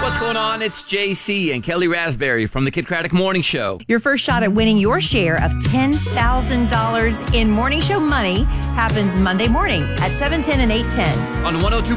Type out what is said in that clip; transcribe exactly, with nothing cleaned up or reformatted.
What's going on? It's J C and Kelly Raspberry from the Kid Craddock Morning Show. Your first shot at winning your share of ten thousand dollars in morning show money happens Monday morning at seven ten and eight ten. On one oh two